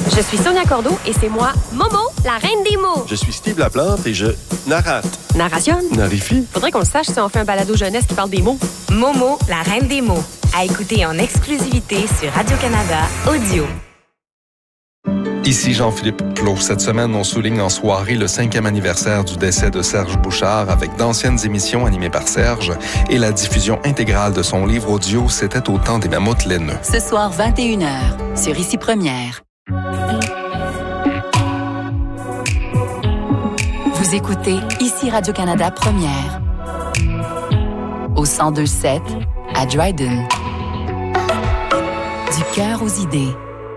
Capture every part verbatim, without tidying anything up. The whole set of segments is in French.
Je suis Sonia Cordeau et c'est moi, Momo, la reine des mots. Je suis Steve Laplante et je narrate. Narration? Narifie? Faudrait qu'on le sache si on fait un balado jeunesse qui parle des mots. Momo, la reine des mots. À écouter en exclusivité sur Radio-Canada Audio. Ici Jean-Philippe Plot. Cette semaine, on souligne en soirée le cinquième anniversaire du décès de Serge Bouchard avec d'anciennes émissions animées par Serge et la diffusion intégrale de son livre audio « C'était au temps des mammouths laineux ». Ce soir, vingt et une heures, sur Ici Première. Vous écoutez Ici Radio-Canada Première. Au cent deux sept, à Dryden. Du cœur aux idées.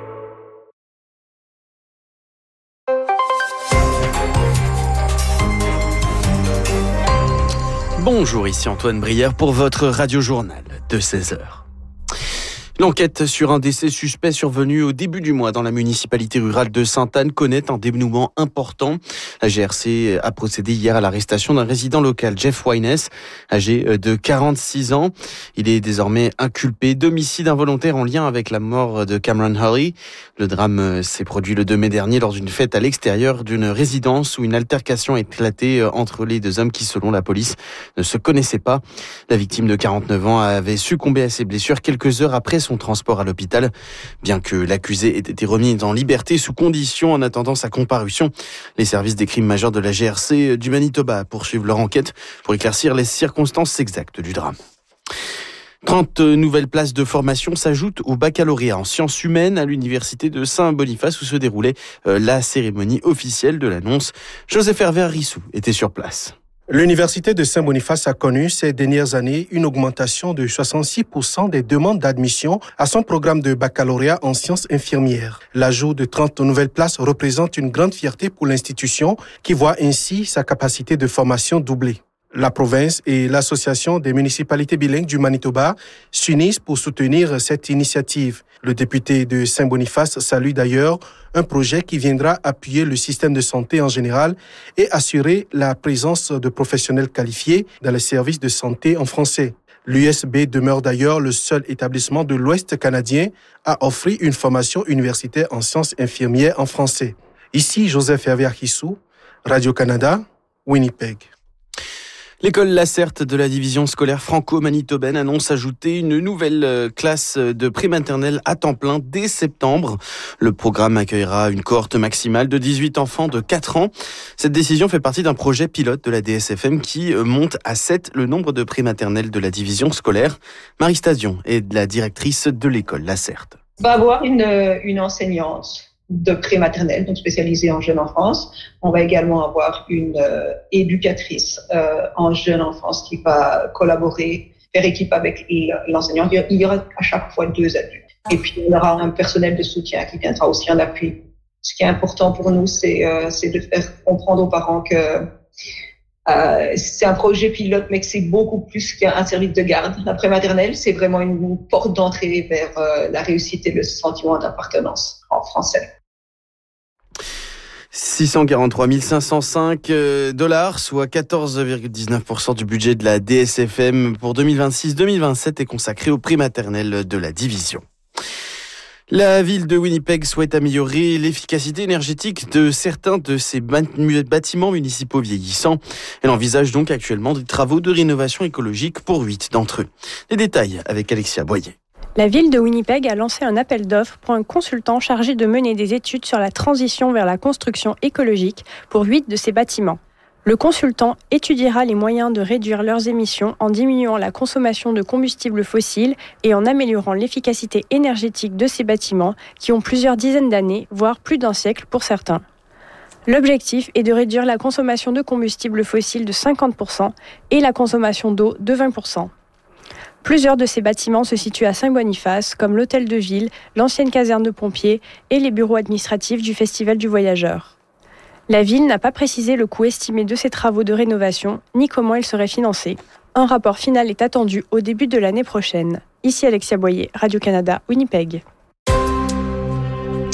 Bonjour, ici Antoine Brière pour votre radio-journal de seize heures. L'enquête sur un décès suspect survenu au début du mois dans la municipalité rurale de Sainte-Anne connaît un dénouement important. La G R C a procédé hier à l'arrestation d'un résident local, Jeff Wines, âgé de quarante-six ans. Il est désormais inculpé d'homicide involontaire en lien avec la mort de Cameron Hurley. Le drame s'est produit le deux mai dernier lors d'une fête à l'extérieur d'une résidence où une altercation a éclaté entre les deux hommes qui, selon la police, ne se connaissaient pas. La victime de quarante-neuf ans avait succombé à ses blessures quelques heures après son transport à l'hôpital. Bien que l'accusé ait été remis en liberté sous condition en attendant sa comparution, les services des crimes majeurs de la G R C du Manitoba poursuivent leur enquête pour éclaircir les circonstances exactes du drame. trente nouvelles places de formation s'ajoutent au baccalauréat en sciences humaines à l'université de Saint-Boniface où se déroulait la cérémonie officielle de l'annonce. Joseph Hervé Rissou était sur place. L'Université de Saint-Boniface a connu ces dernières années une augmentation de soixante-six pour cent des demandes d'admission à son programme de baccalauréat en sciences infirmières. L'ajout de trente nouvelles places représente une grande fierté pour l'institution qui voit ainsi sa capacité de formation doubler. La province et l'Association des municipalités bilingues du Manitoba s'unissent pour soutenir cette initiative. Le député de Saint-Boniface salue d'ailleurs un projet qui viendra appuyer le système de santé en général et assurer la présence de professionnels qualifiés dans les services de santé en français. L'U S B demeure d'ailleurs le seul établissement de l'Ouest canadien à offrir une formation universitaire en sciences infirmières en français. Ici, Joseph Hervé Archissou, Radio-Canada, Winnipeg. L'école Lacerte de la division scolaire franco-manitobaine annonce ajouter une nouvelle classe de prématernelle à temps plein dès septembre. Le programme accueillera une cohorte maximale de dix-huit enfants de quatre ans. Cette décision fait partie d'un projet pilote de la D S F M qui monte à sept le nombre de prématernelles de la division scolaire. Marie Stadion est la directrice de l'école Lacerte. On va avoir une, une enseignante de prématernelle, donc spécialisée en jeune enfance. On va également avoir une euh, éducatrice euh, en jeune enfance qui va collaborer, faire équipe avec l'enseignant. Il y aura à chaque fois deux adultes. Et puis, il y aura un personnel de soutien qui viendra aussi en appui. Ce qui est important pour nous, c'est, euh, c'est de faire comprendre aux parents que euh, c'est un projet pilote, mais que c'est beaucoup plus qu'un service de garde. La prématernelle, c'est vraiment une porte d'entrée vers euh, la réussite et le sentiment d'appartenance en français. six cent quarante-trois mille cinq cent cinq dollars, soit quatorze virgule dix-neuf pour cent du budget de la D S F M pour deux mille vingt-six deux mille vingt-sept est consacré aux prématernelles de la division. La ville de Winnipeg souhaite améliorer l'efficacité énergétique de certains de ses bâtiments municipaux vieillissants. Elle envisage donc actuellement des travaux de rénovation écologique pour huit d'entre eux. Les détails avec Alexia Boyer. La ville de Winnipeg a lancé un appel d'offres pour un consultant chargé de mener des études sur la transition vers la construction écologique pour huit de ces bâtiments. Le consultant étudiera les moyens de réduire leurs émissions en diminuant la consommation de combustibles fossiles et en améliorant l'efficacité énergétique de ces bâtiments qui ont plusieurs dizaines d'années, voire plus d'un siècle pour certains. L'objectif est de réduire la consommation de combustibles fossiles de cinquante pour cent et la consommation d'eau de vingt pour cent. Plusieurs de ces bâtiments se situent à Saint-Boniface, comme l'hôtel de ville, l'ancienne caserne de pompiers et les bureaux administratifs du Festival du Voyageur. La ville n'a pas précisé le coût estimé de ces travaux de rénovation, ni comment ils seraient financés. Un rapport final est attendu au début de l'année prochaine. Ici Alexia Boyer, Radio-Canada, Winnipeg.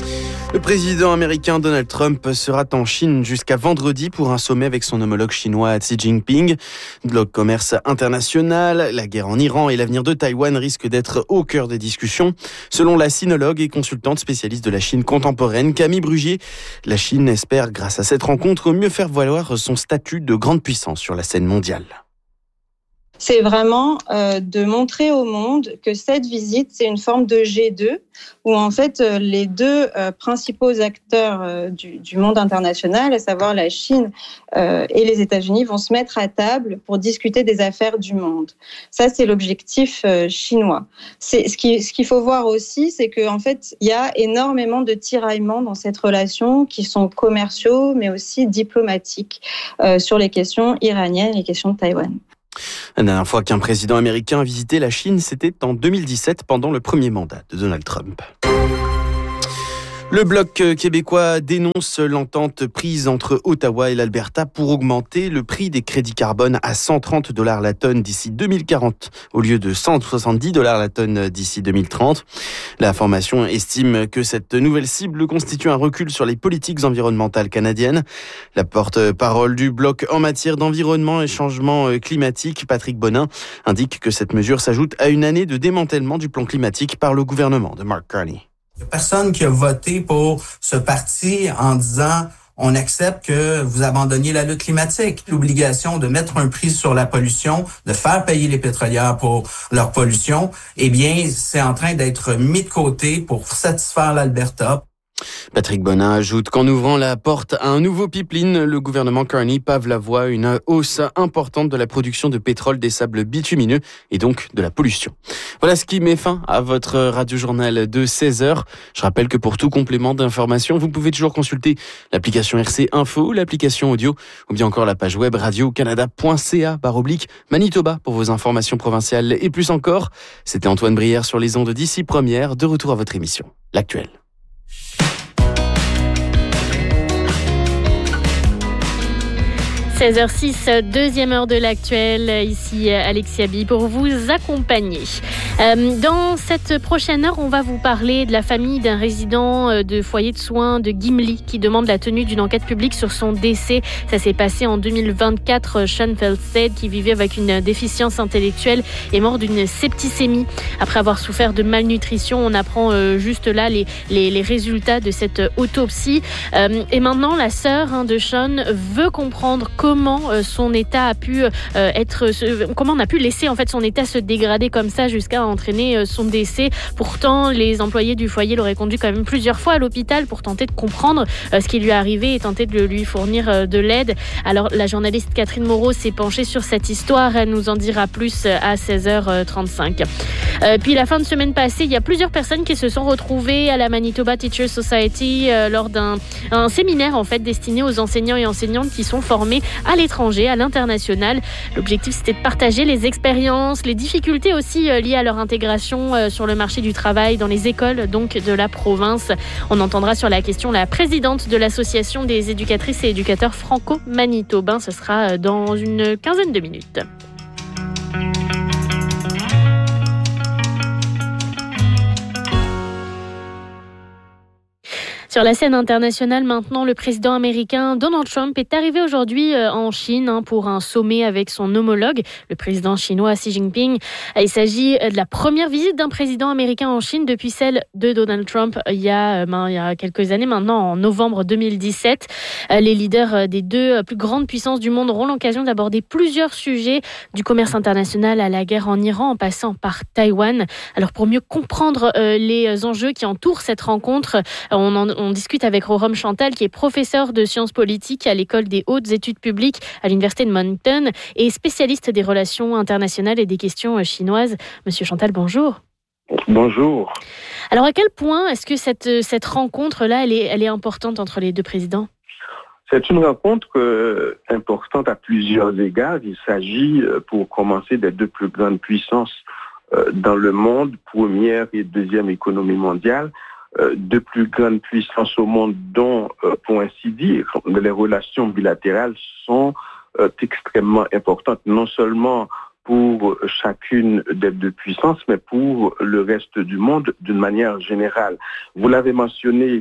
Le président américain Donald Trump sera en Chine jusqu'à vendredi pour un sommet avec son homologue chinois Xi Jinping. Le commerce international, la guerre en Iran et l'avenir de Taïwan risquent d'être au cœur des discussions. Selon la sinologue et consultante spécialiste de la Chine contemporaine, Camille Brugier, la Chine espère, grâce à cette rencontre, mieux faire valoir son statut de grande puissance sur la scène mondiale. C'est vraiment euh, de montrer au monde que cette visite, c'est une forme de G deux, où en fait euh, les deux euh, principaux acteurs euh, du, du monde international, à savoir la Chine euh, et les États-Unis, vont se mettre à table pour discuter des affaires du monde. Ça, c'est l'objectif euh, chinois. C'est, ce, qui, ce qu'il faut voir aussi, c'est qu'en fait, il y a énormément de tiraillements dans cette relation qui sont commerciaux, mais aussi diplomatiques euh, sur les questions iraniennes, les questions de Taïwan. La dernière fois qu'un président américain a visité la Chine, c'était en deux mille dix-sept, pendant le premier mandat de Donald Trump. Le Bloc québécois dénonce l'entente prise entre Ottawa et l'Alberta pour augmenter le prix des crédits carbone à cent trente dollars la tonne d'ici deux mille quarante, au lieu de cent soixante-dix dollars la tonne d'ici deux mille trente. La formation estime que cette nouvelle cible constitue un recul sur les politiques environnementales canadiennes. La porte-parole du Bloc en matière d'environnement et changement climatique, Patrick Bonin, indique que cette mesure s'ajoute à une année de démantèlement du plan climatique par le gouvernement de Mark Carney. Il n'y a personne qui a voté pour ce parti en disant on accepte que vous abandonniez la lutte climatique. L'obligation de mettre un prix sur la pollution, de faire payer les pétrolières pour leur pollution, eh bien, c'est en train d'être mis de côté pour satisfaire l'Alberta. Patrick Bonin ajoute qu'en ouvrant la porte à un nouveau pipeline, le gouvernement Carney pave la voie à une hausse importante de la production de pétrole des sables bitumineux et donc de la pollution. Voilà ce qui met fin à votre radio-journal de seize heures. Je rappelle que pour tout complément d'information, vous pouvez toujours consulter l'application R C Info, l'application audio ou bien encore la page web radio-canada point c a barre oblique Manitoba pour vos informations provinciales et plus encore. C'était Antoine Brière sur les ondes d'ici Première, de retour à votre émission, L'Actuel. seize heures six, deuxième heure de l'actuel, ici Alexia Bi pour vous accompagner. Euh, dans cette prochaine heure, on va vous parler de la famille d'un résident de foyer de soins de Gimli qui demande la tenue d'une enquête publique sur son décès. Ça s'est passé en deux mille vingt-quatre. Sean Felstead, qui vivait avec une déficience intellectuelle, est mort d'une septicémie. Après avoir souffert de malnutrition, on apprend euh, juste là les, les, les résultats de cette autopsie. Euh, et maintenant, la sœur hein, de Sean veut comprendre comment comment son état a pu euh, être, comment on a pu laisser en fait son état se dégrader comme ça jusqu'à entraîner son décès. Pourtant, les employés du foyer l'auraient conduit quand même plusieurs fois à l'hôpital pour tenter de comprendre euh, ce qui lui est arrivé et tenter de lui fournir euh, de l'aide. Alors, la journaliste Catherine Moreau s'est penchée sur cette histoire. Elle nous en dira plus à seize heures trente-cinq. Euh, puis, la fin de semaine passée, il y a plusieurs personnes qui se sont retrouvées à la Manitoba Teachers Society euh, lors d'un un séminaire en fait destiné aux enseignants et enseignantes qui sont formés à l'étranger, à l'international. L'objectif, c'était de partager les expériences, les difficultés aussi liées à leur intégration sur le marché du travail dans les écoles donc de la province. On entendra sur la question la présidente de l'association des éducatrices et éducateurs franco-manitobains. Ce sera dans une quinzaine de minutes. Sur la scène internationale maintenant, le président américain Donald Trump est arrivé aujourd'hui en Chine pour un sommet avec son homologue, le président chinois Xi Jinping. Il s'agit de la première visite d'un président américain en Chine depuis celle de Donald Trump il y a, ben, il y a quelques années maintenant, en novembre deux mille dix-sept. Les leaders des deux plus grandes puissances du monde auront l'occasion d'aborder plusieurs sujets, du commerce international à la guerre en Iran en passant par Taïwan. Alors pour mieux comprendre les enjeux qui entourent cette rencontre, on en On discute avec Rorom Chantal, qui est professeur de sciences politiques à l'école des hautes études publiques à l'université de Moncton et spécialiste des relations internationales et des questions chinoises. Monsieur Chantal, bonjour. Bonjour. Alors à quel point est-ce que cette, cette rencontre-là, elle est, elle est importante entre les deux présidents ? C'est une rencontre euh, importante à plusieurs égards. Il s'agit, euh, pour commencer, des deux plus grandes puissances euh, dans le monde, première et deuxième économie mondiale. Euh, deux plus grandes puissances au monde dont, euh, pour ainsi dire, les relations bilatérales sont euh, extrêmement importantes, non seulement pour chacune des deux puissances, mais pour le reste du monde d'une manière générale. Vous l'avez mentionné,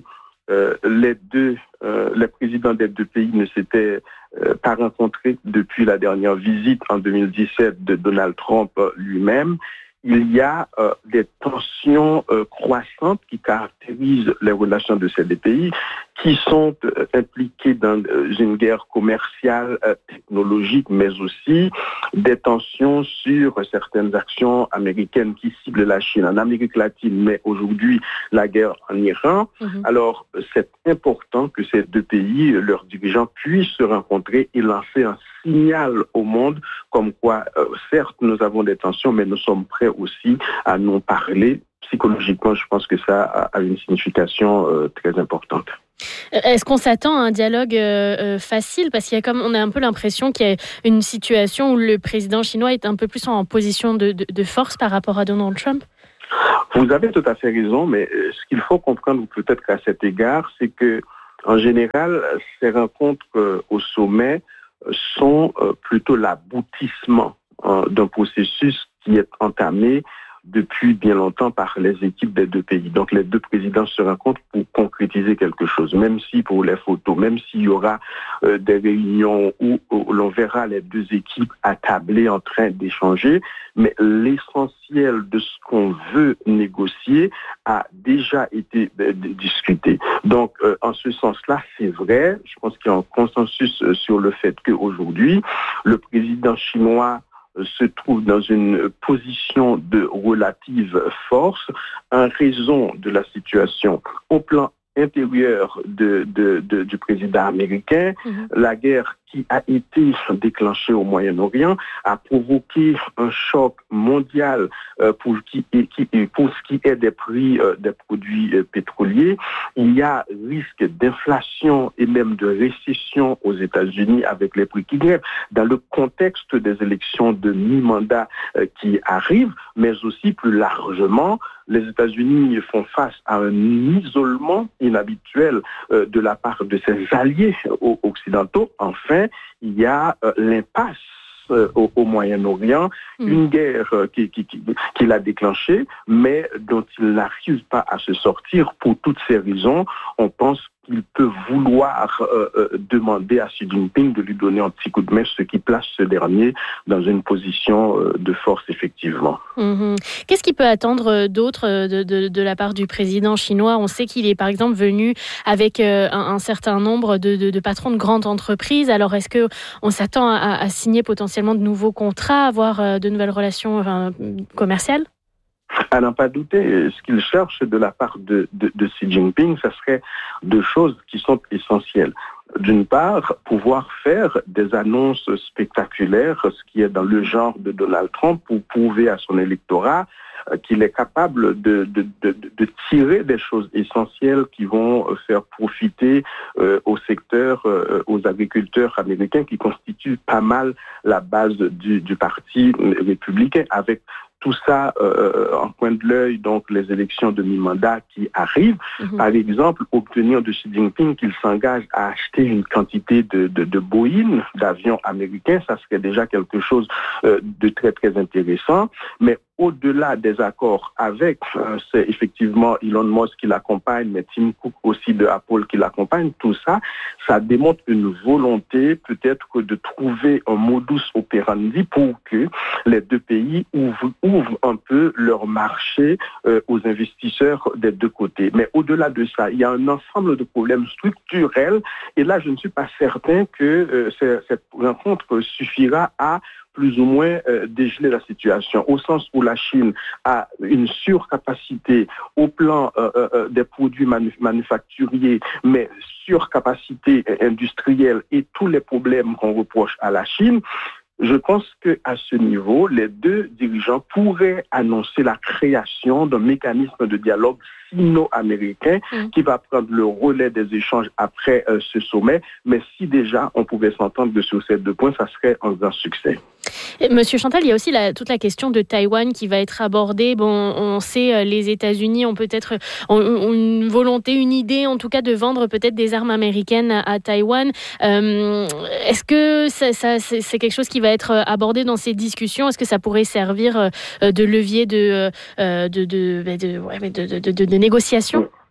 euh, les deux, euh, les présidents des deux pays ne s'étaient euh, pas rencontrés depuis la dernière visite en deux mille dix-sept de Donald Trump lui-même. Il y a euh, des tensions euh, croissantes qui caractérisent les relations de ces deux pays, qui sont euh, impliqués dans euh, une guerre commerciale, euh, technologique, mais aussi des tensions sur certaines actions américaines qui ciblent la Chine en Amérique latine, mais aujourd'hui la guerre en Iran. Mm-hmm. Alors, c'est important que ces deux pays, leurs dirigeants, puissent se rencontrer et lancer un signal au monde comme quoi, euh, certes, nous avons des tensions, mais nous sommes prêts aussi à nous parler. Psychologiquement, je pense que ça a une signification euh, très importante. Est-ce qu'on s'attend à un dialogue euh, facile? Parce qu'il y a comme, on a un peu l'impression qu'il y a une situation où le président chinois est un peu plus en position de, de, de force par rapport à Donald Trump. Vous avez tout à fait raison, mais ce qu'il faut comprendre peut-être qu'à cet égard, c'est que en général, ces rencontres euh, au sommet sont euh, plutôt l'aboutissement euh, d'un processus qui est entamé depuis bien longtemps par les équipes des deux pays. Donc les deux présidents se rencontrent pour concrétiser quelque chose, même si pour les photos, même s'il y aura euh, des réunions où, où l'on verra les deux équipes attablées en train d'échanger, mais l'essentiel de ce qu'on veut négocier a déjà été euh, discuté. Donc euh, en ce sens-là, c'est vrai, je pense qu'il y a un consensus euh, sur le fait qu'aujourd'hui, le président chinois se trouve dans une position de relative force en raison de la situation au plan intérieur de, de, de, du président américain. Mmh. La guerre qui a été déclenchée au Moyen-Orient a provoqué un choc mondial euh, pour, qui, qui, pour ce qui est des prix euh, des produits euh, pétroliers. Il y a risque d'inflation et même de récession aux États-Unis avec les prix qui grimpent dans le contexte des élections de mi-mandat euh, qui arrivent, mais aussi plus largement, les États-Unis font face à un isolement inhabituel euh, de la part de ses alliés occidentaux. Enfin, il y a euh, l'impasse euh, au, au Moyen-Orient, mmh. une guerre euh, qui, qui, qui, qui l'a déclenchée, mais dont il n'arrive pas à se sortir pour toutes ces raisons. On pense qu'il peut vouloir euh, euh, demander à Xi Jinping de lui donner un petit coup de main, ce qui place ce dernier dans une position euh, de force, effectivement. Mmh. Qu'est-ce qu'il peut attendre d'autre de, de, de la part du président chinois? On sait qu'il est, par exemple, venu avec euh, un, un certain nombre de, de, de patrons de grandes entreprises. Alors, est-ce qu'on s'attend à, à signer potentiellement de nouveaux contrats, avoir euh, de nouvelles relations enfin, commerciales? À n'en pas douter, ce qu'il cherche de la part de, de, de Xi Jinping, ce serait deux choses qui sont essentielles. D'une part, pouvoir faire des annonces spectaculaires, ce qui est dans le genre de Donald Trump, pour prouver à son électorat euh, qu'il est capable de, de, de, de tirer des choses essentielles qui vont faire profiter euh, au secteur, euh, aux agriculteurs américains qui constituent pas mal la base du, du parti républicain, avec tout ça euh, en coin de l'œil, donc les élections de mi-mandat qui arrivent. Mmh. Par exemple, obtenir de Xi Jinping qu'il s'engage à acheter une quantité de, de, de Boeing, d'avions américains, ça serait déjà quelque chose euh, de très très intéressant. Mais au-delà des accords avec, euh, c'est effectivement Elon Musk qui l'accompagne, mais Tim Cook aussi de Apple qui l'accompagne, tout ça, ça démontre une volonté peut-être de trouver un modus operandi pour que les deux pays ouvrent, ouvrent un peu leur marché euh, aux investisseurs des deux côtés. Mais au-delà de ça, il y a un ensemble de problèmes structurels et là, je ne suis pas certain que euh, cette rencontre suffira à plus ou moins euh, dégeler la situation, au sens où la Chine a une surcapacité au plan euh, euh, des produits manu- manufacturiers, mais surcapacité industrielle et tous les problèmes qu'on reproche à la Chine. Je pense qu'à ce niveau, les deux dirigeants pourraient annoncer la création d'un mécanisme de dialogue sino-américain mmh. qui va prendre le relais des échanges après euh, ce sommet. Mais si déjà on pouvait s'entendre sur ces deux points, ça serait un grand succès. Monsieur Chantal, il y a aussi la, toute la question de Taïwan qui va être abordée. Bon, on sait, les États-Unis ont peut-être ont, ont une volonté, une idée, en tout cas, de vendre peut-être des armes américaines à, à Taïwan. Euh, est-ce que ça, ça, c'est, c'est quelque chose qui va être abordé dans ces discussions? Est-ce que ça pourrait servir de levier de, de, de, de, de, de, de, de négociation?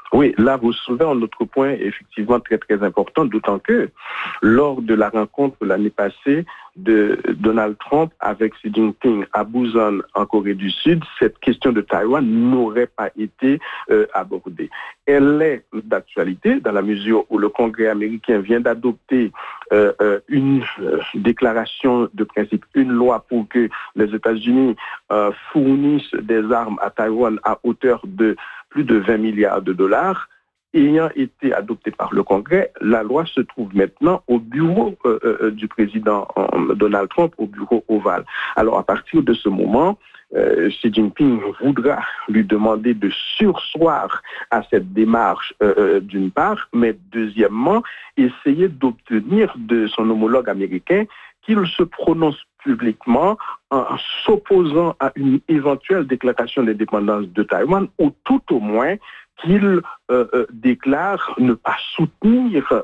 Oui, là, vous soulevez un autre point effectivement très, très important, d'autant que lors de la rencontre l'année passée de Donald Trump avec Xi Jinping à Busan, en Corée du Sud, cette question de Taïwan n'aurait pas été euh, abordée. Elle est d'actualité dans la mesure où le Congrès américain vient d'adopter euh, euh, une euh, déclaration de principe, une loi pour que les États-Unis euh, fournissent des armes à Taïwan à hauteur de plus de vingt milliards de dollars. Ayant été adoptée par le Congrès, la loi se trouve maintenant au bureau euh, euh, du président euh, Donald Trump, au bureau ovale. Alors à partir de ce moment, euh, Xi Jinping voudra lui demander de surseoir à cette démarche euh, d'une part, mais deuxièmement, essayer d'obtenir de son homologue américain qu'il se prononce publiquement en s'opposant à une éventuelle déclaration d'indépendance de Taïwan, ou tout au moins qu'il euh, euh, déclare ne pas soutenir